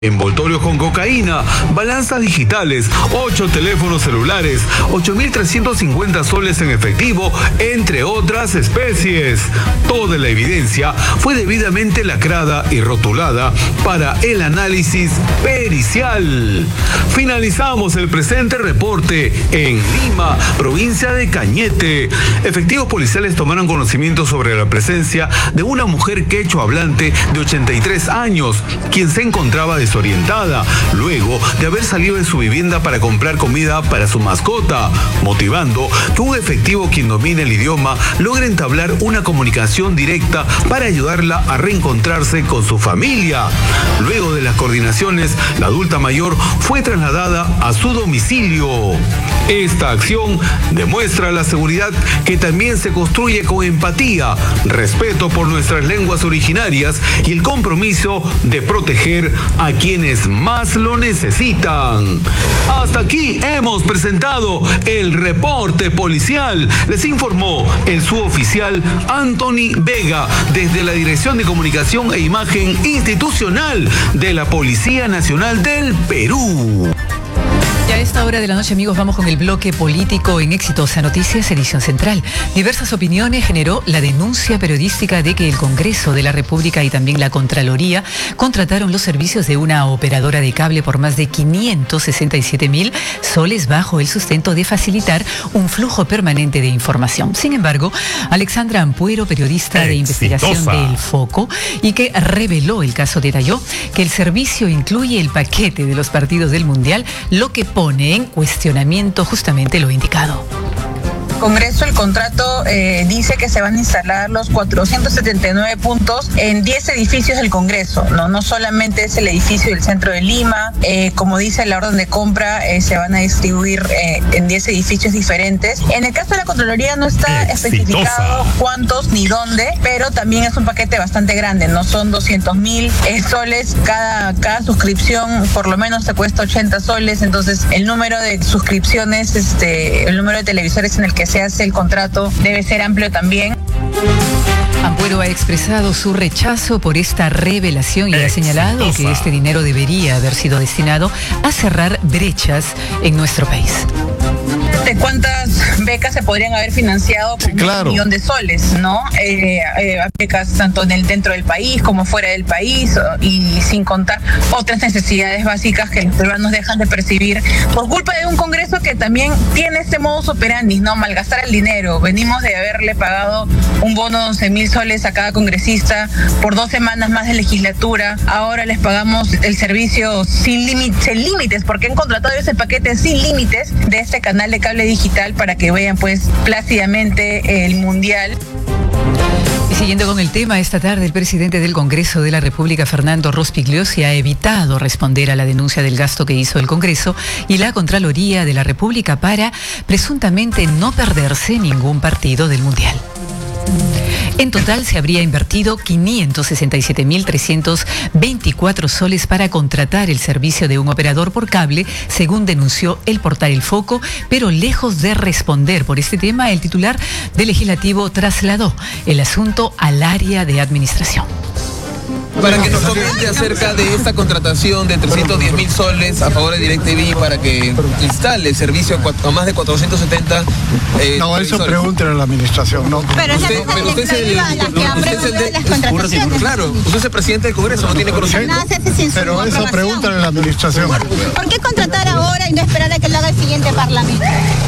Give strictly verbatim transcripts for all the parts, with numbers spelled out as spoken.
Envoltorios con cocaína, balanzas digitales, ocho teléfonos celulares, ocho mil trescientos cincuenta soles en efectivo, entre otras especies. Toda la evidencia fue debidamente lacrada y rotulada para el análisis pericial. Finalizamos el presente reporte en Lima, provincia de Cañete. Efectivos policiales tomaron conocimiento sobre la presencia de una mujer quechua hablante de ochenta y tres años, quien se encontraba de desorientada luego de haber salido de su vivienda para comprar comida para su mascota, motivando que un efectivo quien domine el idioma logre entablar una comunicación directa para ayudarla a reencontrarse con su familia. Luego de las coordinaciones, la adulta mayor fue trasladada a su domicilio. Esta acción demuestra la seguridad que también se construye con empatía, respeto por nuestras lenguas originarias y el compromiso de proteger a quienes más lo necesitan. Hasta aquí hemos presentado el reporte policial. Les informó el suboficial Anthony Vega desde la Dirección de Comunicación e Imagen Institucional de la Policía Nacional del Perú. Y a esta hora de la noche, amigos, vamos con el bloque político en Exitosa Noticias, edición central. Diversas opiniones generó la denuncia periodística de que el Congreso de la República y también la Contraloría contrataron los servicios de una operadora de cable por más de quinientos sesenta y siete mil soles bajo el sustento de facilitar un flujo permanente de información. Sin embargo, Alexandra Ampuero, periodista de investigación del Foco y que reveló el caso, detalló que el servicio incluye el paquete de los partidos del Mundial, lo que pone en cuestionamiento justamente lo indicado. Congreso, el contrato eh, dice que se van a instalar los cuatrocientos setenta y nueve puntos en diez edificios del Congreso, no, no solamente es el edificio del centro de Lima, eh, como dice la orden de compra, eh, se van a distribuir eh, en diez edificios diferentes. En el caso de la Contraloría no está Exitosa. especificado cuántos ni dónde, pero también es un paquete bastante grande, no son doscientos mil eh, soles, cada, cada suscripción por lo menos te cuesta ochenta soles, entonces el número de suscripciones, este, el número de televisores en el que se hace el contrato debe ser amplio también. Ampuero ha expresado su rechazo por esta revelación y Exitosa. ha señalado que este dinero debería haber sido destinado a cerrar brechas en nuestro país. ¿De cuántas becas se podrían haber financiado con sí, claro. un millón de soles, ¿no? Eh, eh, becas tanto en el, dentro del país como fuera del país, y sin contar otras necesidades básicas que los peruanos dejan de percibir por culpa de un Congreso que también tiene este modus operandi, ¿no? Malgastar el dinero. Venimos de haberle pagado un bono de once mil soles a cada congresista por dos semanas más de legislatura. Ahora les pagamos el servicio sin límites, sin límites, porque han contratado ese paquete sin límites de este canal de cable digital para que vean pues plácidamente el Mundial. Y siguiendo con el tema, esta tarde el presidente del Congreso de la República, Fernando Rospigliosi, ha evitado responder a la denuncia del gasto que hizo el Congreso y la Contraloría de la República para presuntamente no perderse ningún partido del Mundial. En total se habría invertido quinientos sesenta y siete mil trescientos veinticuatro soles para contratar el servicio de un operador por cable, según denunció el portal El Foco, pero lejos de responder por este tema, el titular del Legislativo trasladó el asunto al área de administración. Para que nos comente acerca de esta contratación de trescientos diez mil soles a favor de DirecTV para que instale el servicio a, a más de cuatrocientos setenta. Eh, no, eso pregúntenle a la administración, ¿no? Pero usted, pero usted es el, la que usted es el de las contrataciones. Claro, usted es el presidente del Congreso, no tiene conocimiento. No, se hace sin pero eso pregúntenle a la administración. ¿Por qué contratar ahora y no esperar a que lo haga el siguiente parlamento?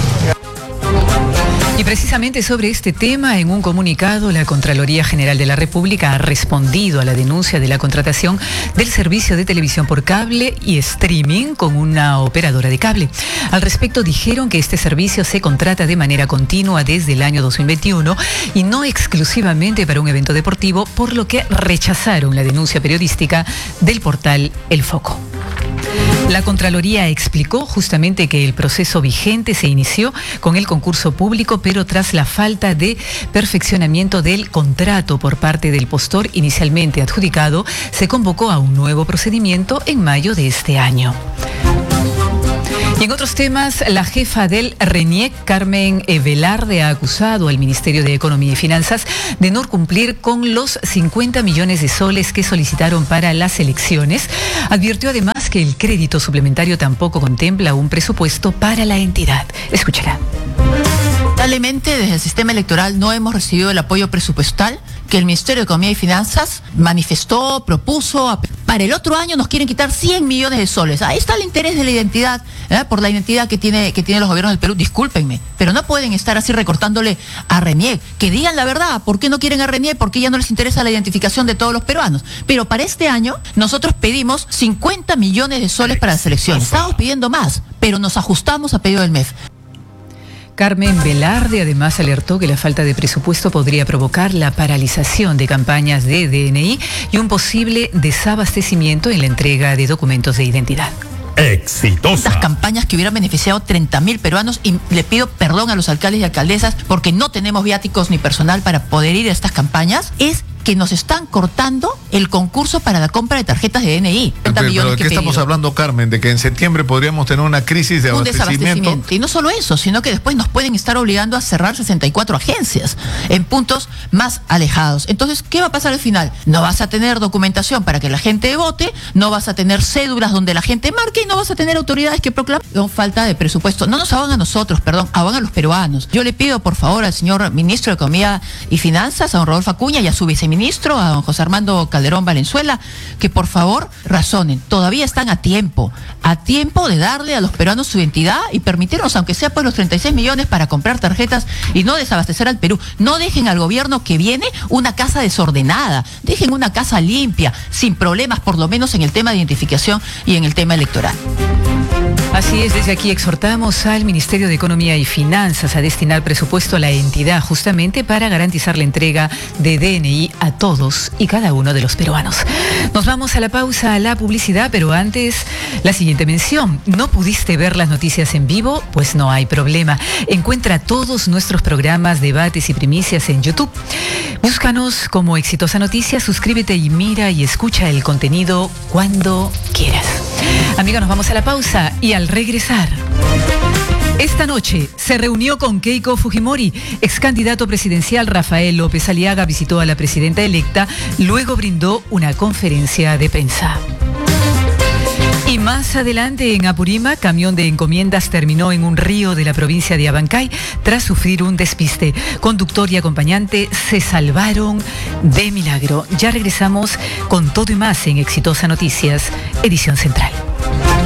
Y precisamente sobre este tema, en un comunicado, la Contraloría General de la República ha respondido a la denuncia de la contratación del servicio de televisión por cable y streaming con una operadora de cable. Al respecto, dijeron que este servicio se contrata de manera continua desde el año dos mil veintiuno y no exclusivamente para un evento deportivo, por lo que rechazaron la denuncia periodística del portal El Foco. La Contraloría explicó justamente que el proceso vigente se inició con el concurso público, pero tras la falta de perfeccionamiento del contrato por parte del postor inicialmente adjudicado, se convocó a un nuevo procedimiento en mayo de este año. Y en otros temas, la jefa del RENIEC, Carmen Velarde, ha acusado al Ministerio de Economía y Finanzas de no cumplir con los cincuenta millones de soles que solicitaron para las elecciones. Advirtió además que el crédito suplementario tampoco contempla un presupuesto para la entidad. Escúchala. Lamentablemente, desde el sistema electoral no hemos recibido el apoyo presupuestal que el Ministerio de Economía y Finanzas manifestó, propuso. Para el otro año nos quieren quitar cien millones de soles. Ahí está el interés de la identidad, ¿eh? por la identidad que tiene que tienen los gobiernos del Perú. Discúlpenme, pero no pueden estar así recortándole a RENIEC. Que digan la verdad, ¿por qué no quieren a RENIEC? ¿Por qué ya no les interesa la identificación de todos los peruanos? Pero para este año nosotros pedimos cincuenta millones de soles para las elecciones. Estamos pidiendo más, pero nos ajustamos a pedido del M E F. Carmen Velarde además alertó que la falta de presupuesto podría provocar la paralización de campañas de D N I y un posible desabastecimiento en la entrega de documentos de identidad. Exitosa. Estas campañas que hubieran beneficiado treinta mil peruanos, y le pido perdón a los alcaldes y alcaldesas porque no tenemos viáticos ni personal para poder ir a estas campañas, es que nos están cortando el concurso para la compra de tarjetas de D N I. Pero, pero ¿de qué estamos hablando, Carmen? De que en septiembre podríamos tener una crisis de abastecimiento. Un desabastecimiento. Y no solo eso, sino que después nos pueden estar obligando a cerrar sesenta y cuatro agencias en puntos más alejados. Entonces, ¿qué va a pasar al final? No vas a tener documentación para que la gente vote, no vas a tener cédulas donde la gente marque y no vas a tener autoridades que proclamen con falta de presupuesto. No nos ahogan a nosotros, perdón, ahogan a los peruanos. Yo le pido, por favor, al señor ministro de Economía y Finanzas, a don Rodolfo Acuña, y a su viceministro, ministro, a don José Armando Calderón Valenzuela, que por favor razonen. Todavía están a tiempo, a tiempo de darle a los peruanos su identidad y permitirnos, aunque sea por los treinta y seis millones, para comprar tarjetas y no desabastecer al Perú. No dejen al gobierno que viene una casa desordenada, dejen una casa limpia, sin problemas, por lo menos en el tema de identificación y en el tema electoral. Así es, desde aquí exhortamos al Ministerio de Economía y Finanzas a destinar presupuesto a la entidad justamente para garantizar la entrega de D N I a todos y cada uno de los peruanos. Nos vamos a la pausa, a la publicidad, pero antes la siguiente mención. ¿No pudiste ver las noticias en vivo? Pues no hay problema. Encuentra todos nuestros programas, debates y primicias en YouTube. Búscanos como Exitosa Noticias, suscríbete y mira y escucha el contenido cuando quieras. Amigos, nos vamos a la pausa y al regresar. Esta noche se reunió con Keiko Fujimori. Ex candidato presidencial Rafael López Aliaga visitó a la presidenta electa, luego brindó una conferencia de prensa. Y más adelante en Apurímac, camión de encomiendas terminó en un río de la provincia de Abancay tras sufrir un despiste. Conductor y acompañante se salvaron de milagro. Ya regresamos con todo y más en Exitosa Noticias, edición central.